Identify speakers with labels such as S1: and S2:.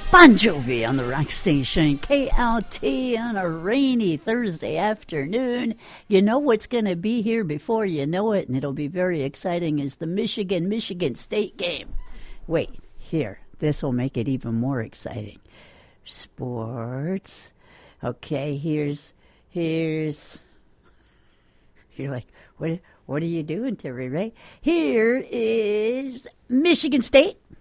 S1: Bon Jovi on the Rock Station, KLT on a rainy Thursday afternoon. You know what's going to be here before you know it, and it'll be very exciting, is the Michigan State game. Wait, here, this will make it even more exciting. Sports. Okay, here's. You're like, what are you doing, Terry Ray? Here is Michigan State